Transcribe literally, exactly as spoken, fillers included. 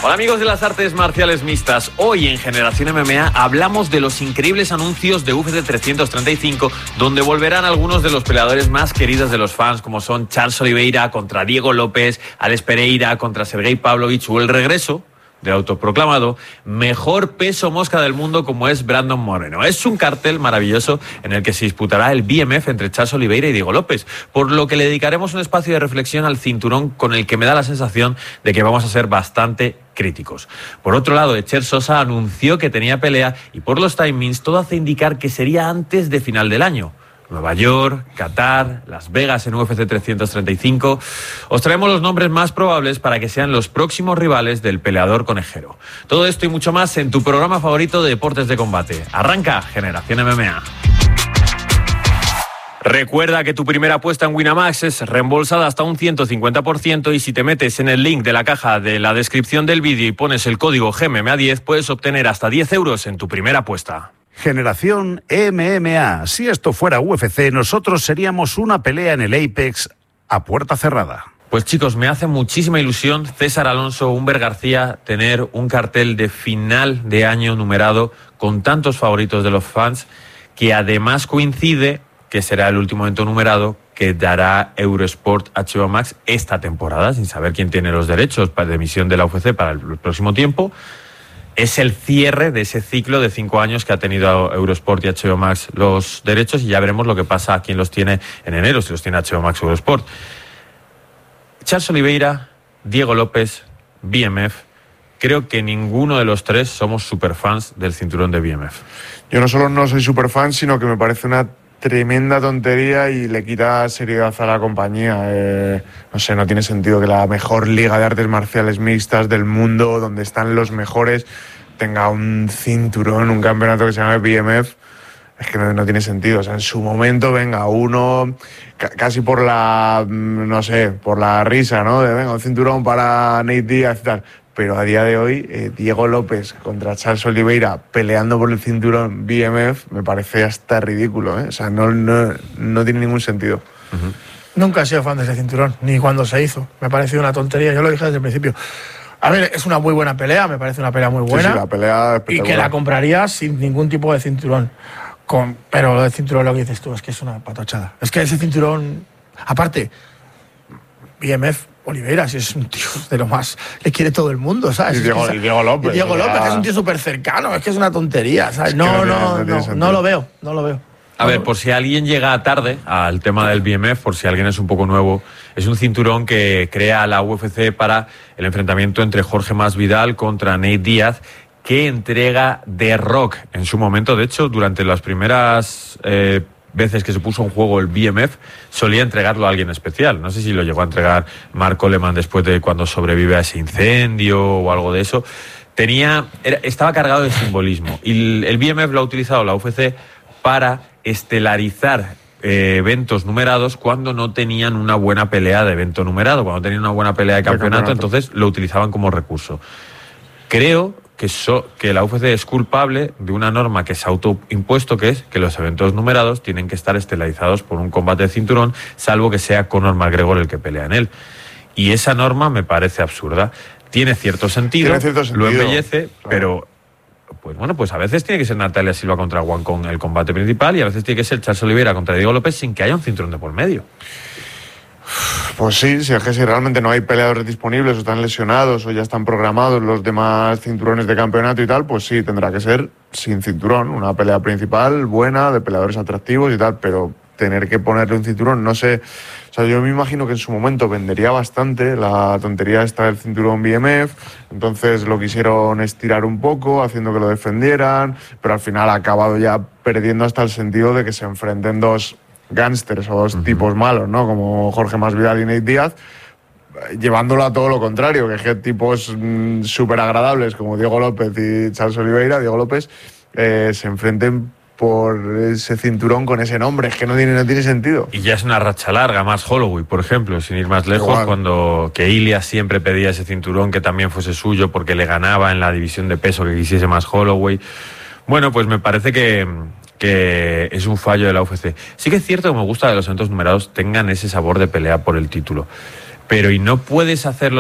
Hola amigos de las artes marciales mixtas. Hoy en Generación M M A hablamos de los increíbles anuncios de U F C trescientos treinta y cinco, donde volverán algunos de los peleadores más queridos de los fans, como son Charles Oliveira contra Diego López, Alex Pereira contra Sergey Pavlovich, o el regreso del autoproclamado mejor peso mosca del mundo, como es Brandon Moreno. Es un cartel maravilloso en el que se disputará el B M F entre Charles Oliveira y Diego López, por lo que le dedicaremos un espacio de reflexión al cinturón, con el que me da la sensación de que vamos a ser bastante críticos. Por otro lado, Echer Sosa anunció que tenía pelea y por los timings todo hace indicar que sería antes de final del año. Nueva York, Qatar, Las Vegas en U F C trescientos treinta y cinco. Os traemos los nombres más probables para que sean los próximos rivales del peleador conejero. Todo esto y mucho más en tu programa favorito de deportes de combate. Arranca Generación M M A. Recuerda que tu primera apuesta en Winamax es reembolsada hasta un ciento cincuenta por ciento, y si te metes en el link de la caja de la descripción del vídeo y pones el código G M M A diez, puedes obtener hasta diez euros en tu primera apuesta. Generación M M A. Si esto fuera U F C, nosotros seríamos una pelea en el Apex a puerta cerrada. Pues chicos, me hace muchísima ilusión, César Alonso, Humber García, tener un cartel de final de año numerado con tantos favoritos de los fans, que además coincide que será el último evento numerado que dará Eurosport H B O Max esta temporada, sin saber quién tiene los derechos de emisión de la U F C para el próximo tiempo. Es el cierre de ese ciclo de cinco años que ha tenido Eurosport y H B O Max los derechos, y ya veremos lo que pasa a quién los tiene en enero, si los tiene H B O Max o Eurosport. Charles Oliveira, Diego López, B M F. Creo que ninguno de los tres somos superfans del cinturón de B M F. Yo no solo no soy superfan, sino que me parece una tremenda tontería y le quita seriedad a la compañía. Eh, no sé, no tiene sentido que la mejor liga de artes marciales mixtas del mundo, donde están los mejores, tenga un cinturón, un campeonato que se llama B M F. Es que no, no tiene sentido. O sea, en su momento, venga, uno ca- casi por la, no sé, por la risa, ¿no? De venga, un cinturón para Nate Diaz y tal. Pero a día de hoy, eh, Diego López contra Charles Oliveira peleando por el cinturón B M F me parece hasta ridículo, ¿eh? O sea, no, no, no tiene ningún sentido. Uh-huh. Nunca he sido fan de ese cinturón, ni cuando se hizo. Me ha parecido una tontería, yo lo dije desde el principio. A ver, es una muy buena pelea, me parece una pelea muy buena. Sí, sí, la pelea y que la compraría sin ningún tipo de cinturón. Con, pero lo del cinturón, lo que dices tú, es que es una patochada. Es que ese cinturón, aparte, B M F, Oliveira, si es un tío de lo más, le quiere todo el mundo, ¿sabes? Y Diego, es que, y Diego López. Y Diego López, ya... que es un tío súper cercano, es que es una tontería, ¿sabes? Es que no, no, no, tiene, no, no, no, no lo veo, no lo veo. A ver, por si alguien llega tarde al tema del B M F, por si alguien es un poco nuevo, es un cinturón que crea la U F C para el enfrentamiento entre Jorge Masvidal contra Nate Diaz, que entrega The Rock en su momento. De hecho, durante las primeras eh, veces que se puso en juego el B M F, solía entregarlo a alguien especial. No sé si lo llegó a entregar Mark Coleman después de cuando sobrevive a ese incendio o algo de eso. Tenía, era, estaba cargado de simbolismo, y el, el B M F lo ha utilizado la U F C para estelarizar eh, eventos numerados cuando no tenían una buena pelea de evento numerado, cuando tenían una buena pelea de campeonato, de campeonato. Entonces lo utilizaban como recurso. Creo que, so, que la U F C es culpable de una norma que se ha autoimpuesto, que es que los eventos numerados tienen que estar estelarizados por un combate de cinturón, salvo que sea Conor McGregor el que pelea en él. Y esa norma me parece absurda. Tiene cierto sentido, Tiene cierto sentido. Lo embellece, claro. Pero pues bueno, pues a veces tiene que ser Natalia Silva contra Juan con el combate principal, y a veces tiene que ser Charles Oliveira contra Diego López sin que haya un cinturón de por medio. Pues sí, si es que si realmente no hay peleadores disponibles o están lesionados o ya están programados los demás cinturones de campeonato y tal, pues sí, tendrá que ser sin cinturón, una pelea principal buena, de peleadores atractivos y tal, pero tener que ponerle un cinturón, no sé, o sea, yo me imagino que en su momento vendería bastante la tontería esta del cinturón B M F, entonces lo quisieron estirar un poco, haciendo que lo defendieran, pero al final ha acabado ya perdiendo hasta el sentido de que se enfrenten dos gángsters o dos uh-huh. tipos malos, ¿no? Como Jorge Masvidal y Nate Diaz, llevándolo a todo lo contrario, que es que tipos mmm, súper agradables como Diego López y Charles Oliveira, Diego López, eh, se enfrenten por ese cinturón con ese nombre, es que no tiene, no tiene sentido. Y ya es una racha larga, más Holloway, por ejemplo, sin ir más lejos, Igual. cuando que Ilias siempre pedía ese cinturón que también fuese suyo porque le ganaba en la división de peso que quisiese más Holloway. Bueno, pues me parece que, que es un fallo de la U F C. Sí que es cierto que me gusta que los eventos numerados tengan ese sabor de pelea por el título, pero y no puedes hacerlo